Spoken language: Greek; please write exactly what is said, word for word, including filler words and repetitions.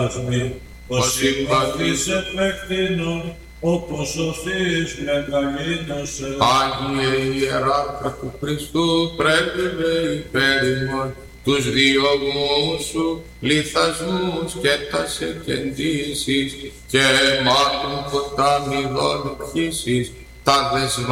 λασμή, ο συμπαθής επέκτηνον, όπως ο Θείς μεγαλύνωσε. Άγιε Ιεράρχα του Χριστού, πρέβευε υπέρ ημών τους διωγμούς σου, λιθασμούς και τας εκεντήσεις και μάτων ποτάμι δόλου χύσεις, τα δεσμά